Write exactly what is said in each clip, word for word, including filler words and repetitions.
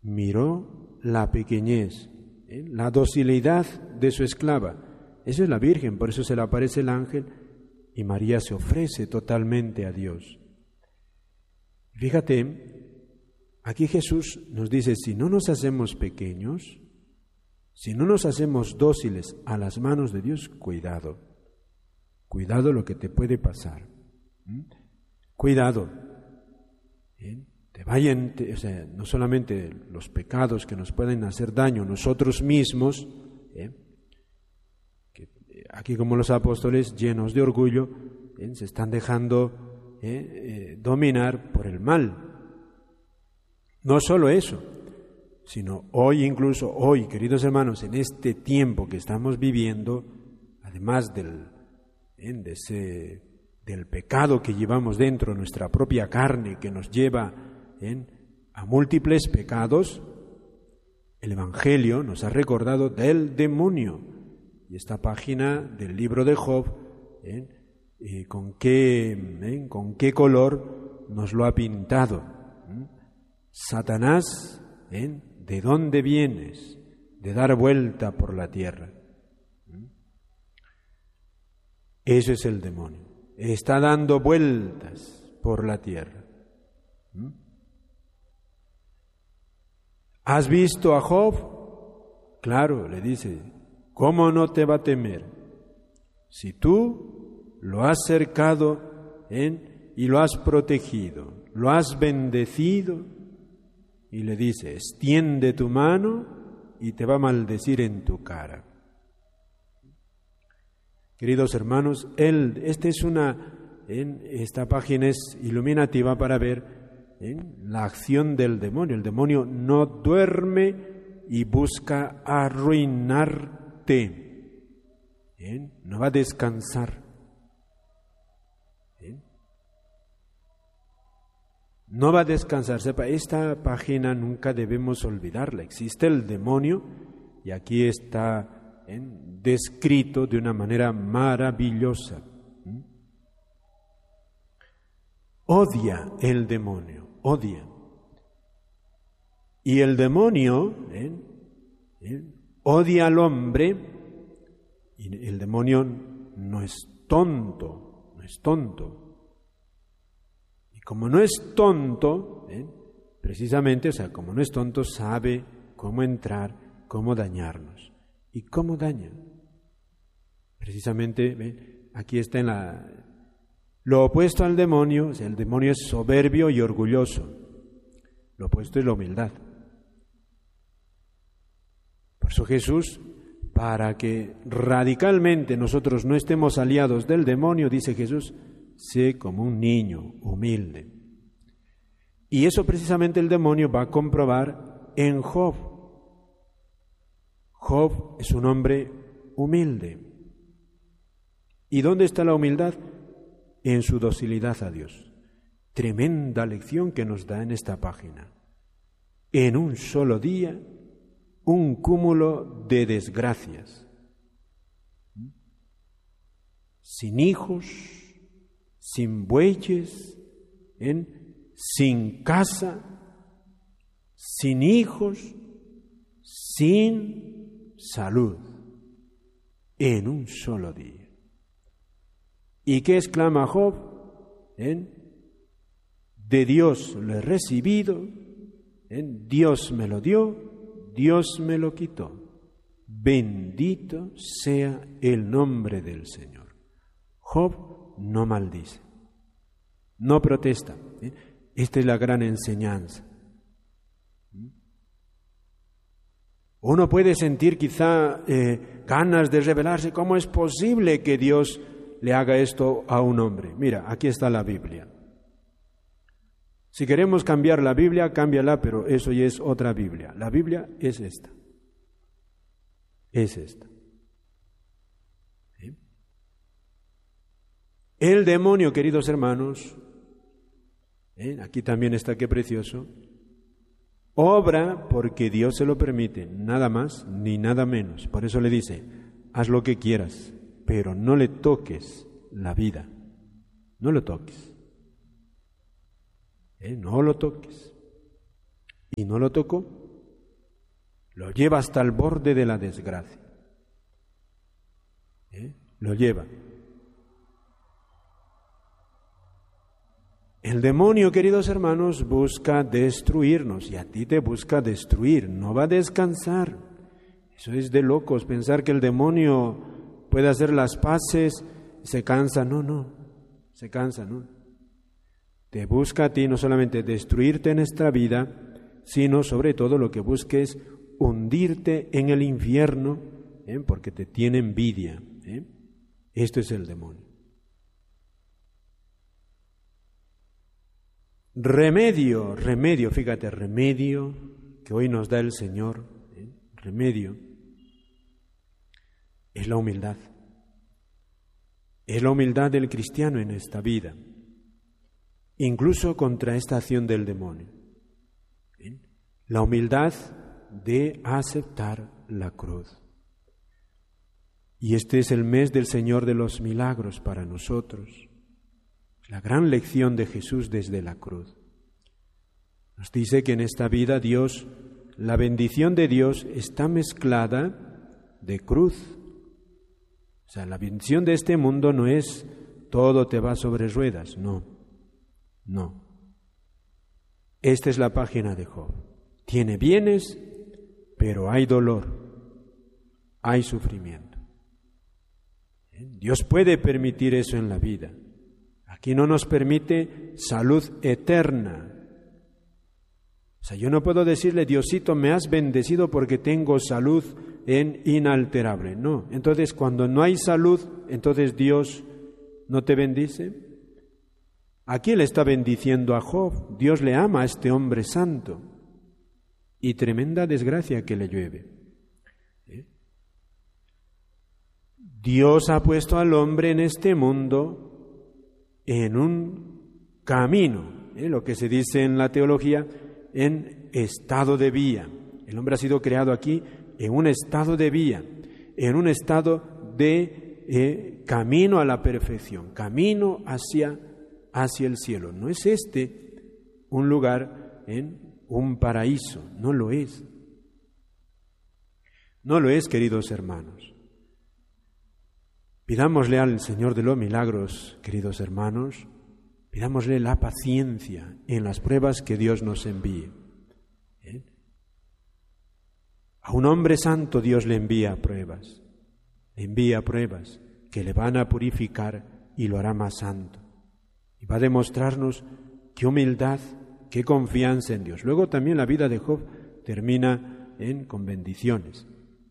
miró la pequeñez, ¿eh? la docilidad de su esclava. Eso es la Virgen, por eso se le aparece el ángel y María se ofrece totalmente a Dios. Fíjate, aquí Jesús nos dice, si no nos hacemos pequeños, si no nos hacemos dóciles a las manos de Dios, cuidado, cuidado lo que te puede pasar. ¿Mm? Cuidado, ¿eh? te vayan, te, o sea, no solamente los pecados que nos pueden hacer daño nosotros mismos, ¿eh? que aquí como los apóstoles llenos de orgullo, ¿eh? se están dejando ¿eh? Eh, dominar por el mal. No solo eso, sino hoy, incluso hoy, queridos hermanos, en este tiempo que estamos viviendo, además del, ¿eh? de ese, del pecado que llevamos dentro, nuestra propia carne, que nos lleva ¿eh? a múltiples pecados, el Evangelio nos ha recordado del demonio. Y esta página del libro de Job, ¿eh? Eh, ¿con qué, eh? ¿con qué color nos lo ha pintado? ¿Eh? Satanás, ¿eh? ¿de dónde vienes? De dar vuelta por la tierra. ¿Eh? Eso es el demonio. Está dando vueltas por la tierra. ¿Eh? ¿Has visto a Job? Claro, le dice, ¿cómo no te va a temer? Si tú lo has cercado ¿eh? y lo has protegido, lo has bendecido, y le dice, extiende tu mano y te va a maldecir en tu cara. Queridos hermanos, él, esta es una, ¿eh? esta página es iluminativa para ver ¿eh? la acción del demonio. El demonio no duerme y busca arruinarte. ¿Eh? No va a descansar. ¿Eh? No va a descansar. Sepa, esta página nunca debemos olvidarla. Existe el demonio y aquí está ¿eh? descrito de una manera maravillosa. ¿Eh? Odia el demonio, odia. Y el demonio ¿eh? ¿Eh? odia al hombre, y el demonio no es tonto, no es tonto. Y como no es tonto, ¿eh? precisamente, o sea, como no es tonto, sabe cómo entrar, cómo dañarnos. ¿Y cómo daña? Precisamente, ¿eh? aquí está en la... Lo opuesto al demonio, o sea, el demonio es soberbio y orgulloso. Lo opuesto es la humildad. Por eso Jesús, para que radicalmente nosotros no estemos aliados del demonio, dice Jesús, sé como un niño humilde. Y eso precisamente el demonio va a comprobar en Job. Job es un hombre humilde. ¿Y dónde está la humildad? En su docilidad a Dios. Tremenda lección que nos da en esta página. En un solo día, un cúmulo de desgracias. Sin hijos, sin bueyes, ¿eh? sin casa, sin hijos, sin salud. En un solo día. ¿Y qué exclama Job? ¿Eh? De Dios lo he recibido, ¿eh? Dios me lo dio, Dios me lo quitó. Bendito sea el nombre del Señor. Job no maldice, no protesta. ¿eh? Esta es la gran enseñanza. Uno puede sentir quizá eh, ganas de rebelarse. ¿Cómo es posible que Dios le haga esto a un hombre? Mira, aquí está la Biblia. Si queremos cambiar la Biblia, cámbiala, pero eso ya es otra Biblia. La Biblia es esta. Es esta. ¿Sí? El demonio, queridos hermanos, ¿eh? aquí también está, qué precioso, obra porque Dios se lo permite, nada más ni nada menos. Por eso le dice, haz lo que quieras, pero no le toques la vida, no lo toques, ¿eh? no lo toques. Y no lo tocó, lo lleva hasta el borde de la desgracia. ¿Eh? Lo lleva. El demonio, queridos hermanos, busca destruirnos y a ti te busca destruir, no va a descansar. Eso es de locos, pensar que el demonio puede hacer las paces, se cansa, no, no, se cansa, no. Te busca a ti no solamente destruirte en esta vida, sino sobre todo lo que busca es hundirte en el infierno, ¿eh? porque te tiene envidia. ¿eh? Esto es el demonio. Remedio, remedio, fíjate, remedio que hoy nos da el Señor, ¿eh? remedio, es la humildad. Es la humildad del cristiano en esta vida, incluso contra esta acción del demonio. ¿eh? La humildad de aceptar la cruz. Y este es el mes del Señor de los milagros para nosotros. La gran lección de Jesús desde la cruz. Nos dice que en esta vida Dios, la bendición de Dios está mezclada de cruz. O sea, la bendición de este mundo no es todo te va sobre ruedas, no, no. Esta es la página de Job. Tiene bienes, pero hay dolor, hay sufrimiento. Dios puede permitir eso en la vida. Aquí no nos permite salud eterna. O sea, yo no puedo decirle, Diosito, me has bendecido porque tengo salud en inalterable. No, entonces cuando no hay salud, entonces Dios no te bendice. Aquí le está bendiciendo a Job. Dios le ama a este hombre santo. Y tremenda desgracia que le llueve. ¿Eh? Dios ha puesto al hombre en este mundo en un camino, ¿eh? lo que se dice en la teología, en estado de vía. El hombre ha sido creado aquí en un estado de vía, en un estado de eh, camino a la perfección, camino hacia, hacia el cielo. No es este un lugar en un paraíso, no lo es. No lo es, queridos hermanos. Pidámosle al Señor de los milagros, queridos hermanos, pidámosle la paciencia en las pruebas que Dios nos envíe. ¿Eh? A un hombre santo Dios le envía pruebas, le envía pruebas que le van a purificar y lo hará más santo. Y va a demostrarnos qué humildad, qué confianza en Dios. Luego también la vida de Job termina en, con bendiciones.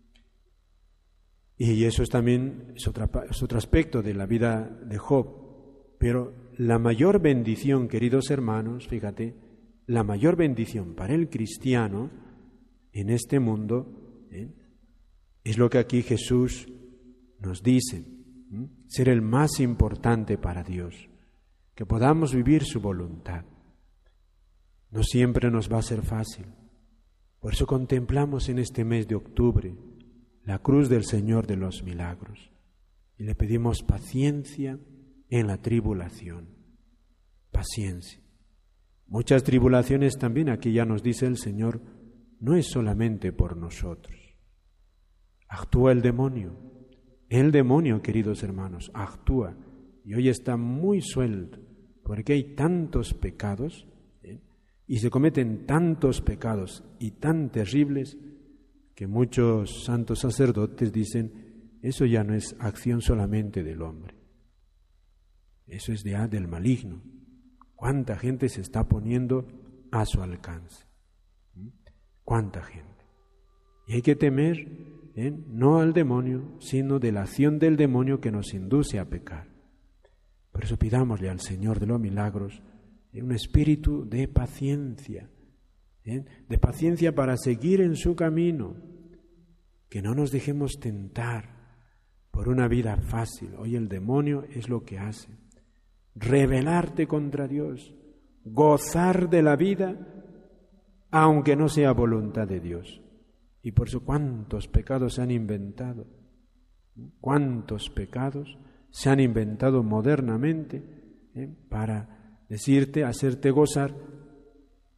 Y eso es también es, otra, es otro aspecto de la vida de Job. Pero la mayor bendición, queridos hermanos, fíjate, la mayor bendición para el cristiano en este mundo ¿eh? es lo que aquí Jesús nos dice, ¿eh? ser el más importante para Dios, que podamos vivir su voluntad. No siempre nos va a ser fácil. Por eso contemplamos en este mes de octubre la cruz del Señor de los milagros y le pedimos paciencia en la tribulación. Paciencia. Muchas tribulaciones también, aquí ya nos dice el Señor, no es solamente por nosotros. Actúa el demonio. El demonio, queridos hermanos, actúa y hoy está muy suelto porque hay tantos pecados ¿eh? y se cometen tantos pecados y tan terribles que muchos santos sacerdotes dicen, eso ya no es acción solamente del hombre, eso es ya del maligno. ¿Cuánta gente se está poniendo a su alcance? ¿Cuánta gente? Y hay que temer ¿eh? no al demonio, sino de la acción del demonio que nos induce a pecar. Por eso pidámosle al Señor de los milagros ¿eh? un espíritu de paciencia, ¿eh? de paciencia para seguir en su camino, que no nos dejemos tentar por una vida fácil. Hoy el demonio es lo que hace, rebelarte contra Dios, gozar de la vida, aunque no sea voluntad de Dios. Y por eso cuántos pecados se han inventado, cuántos pecados se han inventado modernamente ¿eh? para decirte, hacerte gozar,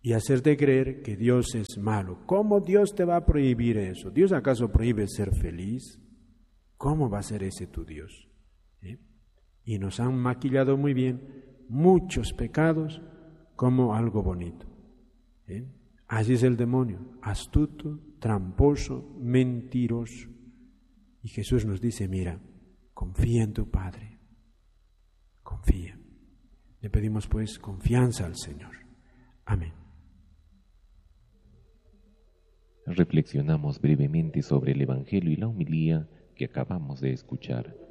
y hacerte creer que Dios es malo. ¿Cómo Dios te va a prohibir eso? ¿Dios acaso prohíbe ser feliz? ¿Cómo va a ser ese tu Dios? ¿Eh? Y nos han maquillado muy bien muchos pecados como algo bonito. ¿Eh? Así es el demonio, astuto, tramposo, mentiroso. Y Jesús nos dice, mira, confía en tu Padre, confía. Le pedimos pues confianza al Señor. Amén. Reflexionamos brevemente sobre el Evangelio y la homilía que acabamos de escuchar.